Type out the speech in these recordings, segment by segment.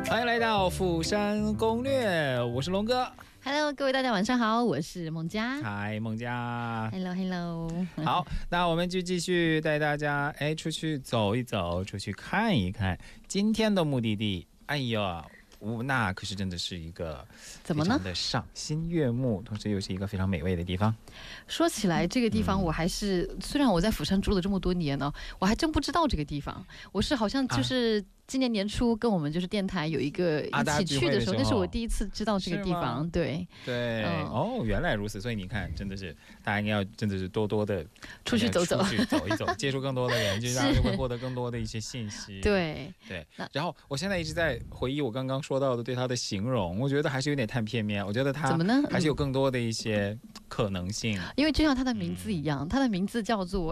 欢迎来到釜山攻略，我是龙哥。 Hello， 各位大家晚上好，我是孟佳。 嗨，孟佳。 Hello。 好，那我们就继续带大家出去走一走，出去看一看。今天的目的地，哎呀，那可是真的是一个怎么呢？ 非常的赏心悦目，同时又是一个非常美味的地方。 说起来，这个地方我还是，虽然我在釜山住了这么多年呢，我还真不知道这个地方。我是好像就是今年年初跟我们就是电台有一个一起去的时候，那是我第一次知道这个地方。对， 原来如此。所以你看，真的是大家应该要真的是多多的出去走走， 出去走一走，接触更多的人，就大家就会获得更多的一些信息。 对。 然后我现在一直在回忆我刚刚说到的对它的形容，我觉得还是有点太片面。我觉得它怎么呢？ 还是有更多的一些可能性。 因为就像它的名字一样，它的名字叫做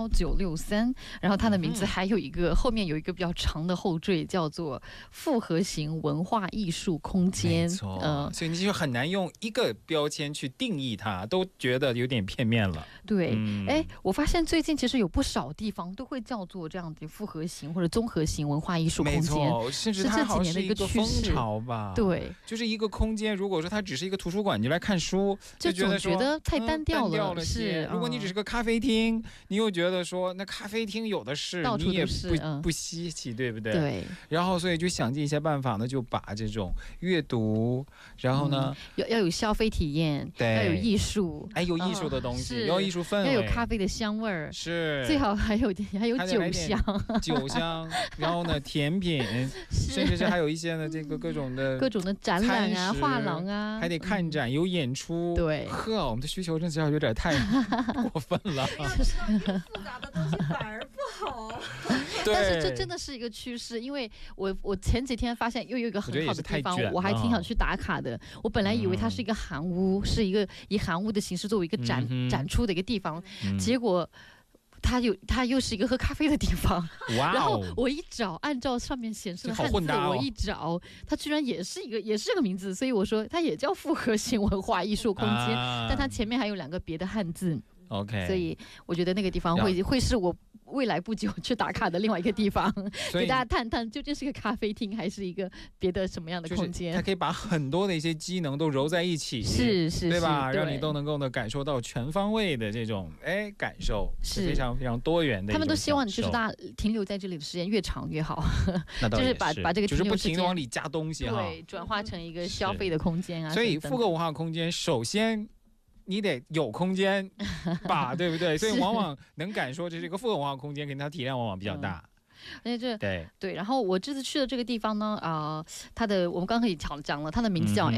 F1963，然后它的名字还有一个后面有一个比较长的后缀，叫做复合型文化艺术空间。 没错，所以你就很难用一个标签去定义它，都觉得有点片面了。 对，我发现最近其实有不少地方都会叫做这样的复合型或者综合型文化艺术空间， 没错，甚至它好像是一个风潮吧。 对， 就是一个空间，如果说它只是一个图书馆，你就来看书， 就觉得太单调了。是， 如果你只是个咖啡厅，你又觉得说那咖啡厅有的是， 到处都是，你也不稀奇，对不对？ 对。 然后所以就想尽一些办法呢，就把这种阅读，然后呢， 要有消费体验， 对， 要有艺术， 有艺术的东西，要有艺术氛围， 要有咖啡的香味儿， 是， 最好还有酒香，然后呢，甜品，甚至是还有一些呢，这个各种的展览啊、画廊啊， 还得看展，有演出。 对， 我们的需求真是有点太过分了。 复杂的东西反而不好。 但是这真的是一个趋势，因为我前几天发现又有一个很好的地方，我还挺想去打卡的。我本来以为它是一个韩屋，是一个以韩屋的形式作为一个展出的一个地方，结果它又是一个喝咖啡的地方。然后我一找，按照上面显示的汉字，我一找，它居然也是个名字，所以我说它也叫复合型文化艺术空间，但它前面还有2个别的汉字。 OK， 所以我觉得那个地方会是我未来不久去打卡的另外一个地方，给大家探探究竟是个咖啡厅还是一个别的什么样的空间。 它可以把很多的一些机能都揉在一起， 是， 对吧？让你都能够呢感受到全方位的这种感受，是非常非常多元的。 他们都希望就是大家停留在这里的时间越长越好， 那倒也是， 就是把这个就是不停地往里加东西， 对，转化成一个消费的空间啊。 所以复合文化空间首先你得有空间吧，对不对？所以往往能敢说这是一个复合文化空间，跟它体量往往比较大。 而且对，然后我这次去的这个地方呢，它的我们刚刚也讲了，它的名字叫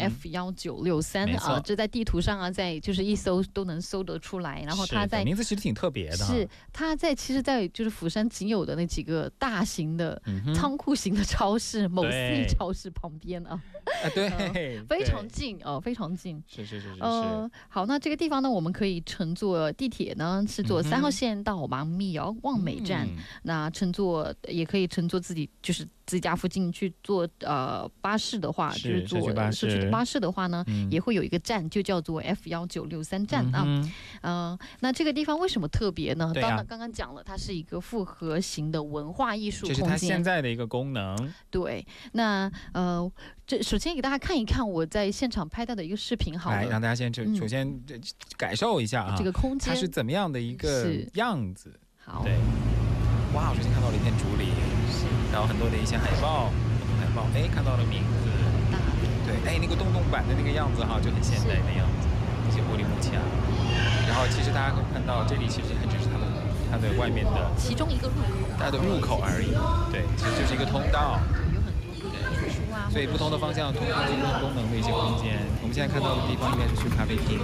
F1963啊，这在地图上啊，在就是一搜都能搜得出来。然后它在名字其实挺特别的， 是它其实在就是釜山仅有的那几个大型的仓库型的超市，某 C 超市旁边啊， 对， 非常近哦，非常近。 是。 好，那这个地方呢，我们可以乘坐地铁呢，是坐3号线到王密窑望美站，那也可以乘坐自己家附近去坐巴士的话，就是坐社区的巴士的话呢，也会有一个站，就叫做 F1963站啊。那这个地方为什么特别呢？刚刚讲了，它是一个复合型的文化艺术空间， 这是它现在的一个功能。 对，那这首先给大家看一看我在现场拍到的一个视频，好了， 让大家首先感受一下这个空间它是怎么样的一个样子。 好， 对。哇，我首先看到了一片竹林，然后很多的一些海报，看到了名字，对，那个洞板的那个样子就很现代的样子，一些玻璃幕墙。然后其实大家会看到，这里其实还只是它的外面的其中一个入口， 它的入口而已。对，其实就是一个通道。 有很多艺术啊， 所以不同的方向、不同功能的一些空间。我们现在看到的地方应该是去咖啡厅，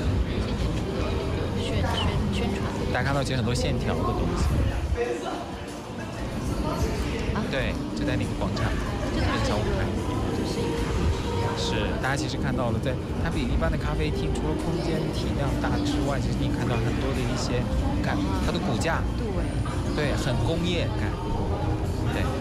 宣传。 大家看到其实很多线条的东西。对，就在那个广场，小舞台。是，大家其实看到了，它比一般的咖啡厅，除了空间体量大之外，其实你看到很多的一些它的骨架，对，很工业感。对，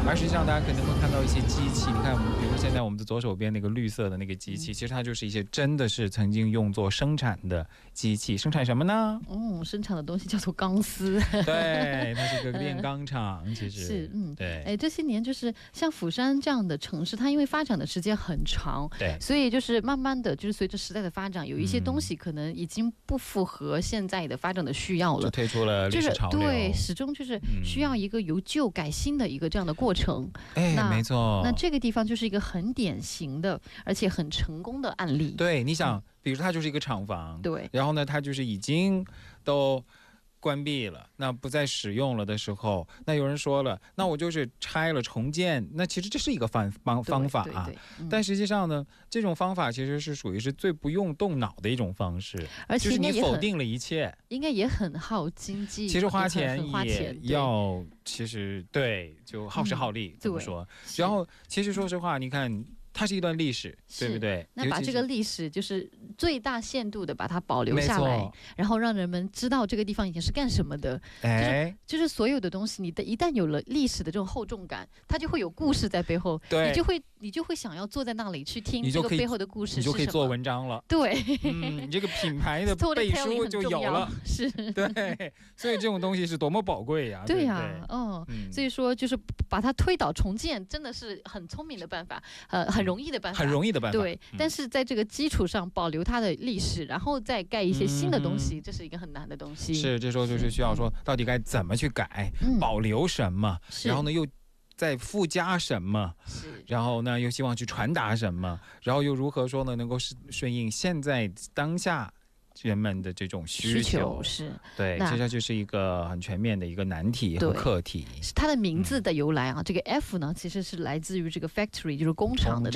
而实际上大家可能会看到一些机器，你看，比如现在我们的左手边那个绿色的那个机器，其实它就是一些真的是曾经用作生产的机器，生产什么呢？ 生产的东西叫做钢丝。 对，它是一个炼钢厂，其实是， 对。 这些年就是像釜山这样的城市，它因为发展的时间很长， 对， 所以就是慢慢的就是随着时代的发展，有一些东西可能已经不符合现在的发展的需要了， 就推出了历史潮流。 对，始终就是需要一个由旧改新的一个这样的过程。 没错。 那这个地方就是一个很典型的，而且很成功的案例。 对，你想，比如它就是一个厂房， 对， 然后呢，它就是已经都关闭了，那不再使用了的时候，那有人说了，那我就是拆了重建，那其实这是一个方法啊。但实际上呢，这种方法其实是属于是最不用动脑的一种方式， 而且就是你否定了一切， 应该也很耗经济， 其实花钱也要，其实对，就耗时耗力这么说。然后其实说实话，你看。它是一段历史，对不对？ 那把这个历史就是最大限度的把它保留下来，然后让人们知道这个地方以前是干什么的。就是所有的东西，一旦有了历史的这种厚重感，它就会有故事在背后。 对， 你就会想要坐在那里去听这个背后的故事， 你就可以做文章了。 对， 你这个品牌的背书就有了。 是， 对，所以这种东西是多么宝贵呀！ 对呀，所以说就是把它推倒重建，真的是很聪明的办法，很容易的办法， 很容易的办法。 对，但是在这个基础上保留它的历史，然后再盖一些新的东西，这是一个很难的东西。 是，这时候就是需要说，到底该怎么去改，保留什么，然后呢又再附加什么，然后呢又希望去传达什么，然后又如何说呢能够顺应现在当下人们的这种需求。 是， 对，这就是一个很全面的一个难题和课题。 它的名字的由来啊，这个 F 呢其实是来自于这个 factory， 就是工厂的